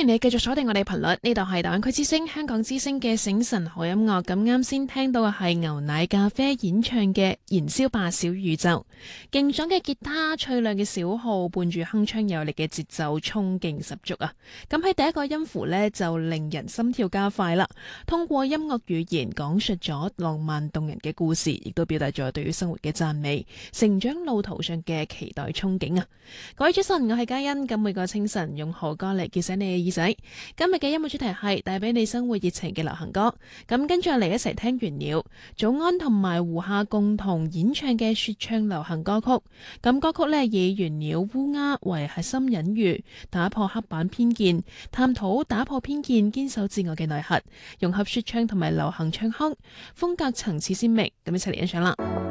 迎你繼續鎖定我哋頻率，呢度係大灣區之聲香港之聲嘅醒晨好音樂。咁啱先聽到嘅係牛奶咖啡演唱嘅燃燒吧小宇宙，勁爽嘅吉他、脆亮嘅小號，伴住鏗鏘有力嘅節奏，衝勁十足啊！咁喺第一個音符呢，就令人心跳加快啦。通過音樂語言講述咗浪漫動人嘅故事，亦都表達咗對於生活嘅讚美、成長路途上嘅期待憧憬啊！各位早晨，我係嘉欣，咁每個清晨用好歌嚟叫醒你嘅耳仔。今日嘅音樂主題係帶俾你生活熱情嘅流行歌，咁跟住嚟一齊聽原料早安同埋胡夏共同演唱嘅說唱流行歌曲。咁歌曲呢，以原料烏鴉為核心隱喻，打破刻板偏見，探討打破偏見、堅守自我嘅內核，融合說唱同埋流行唱腔，風格層次鮮明。咁一齊嚟欣賞啦。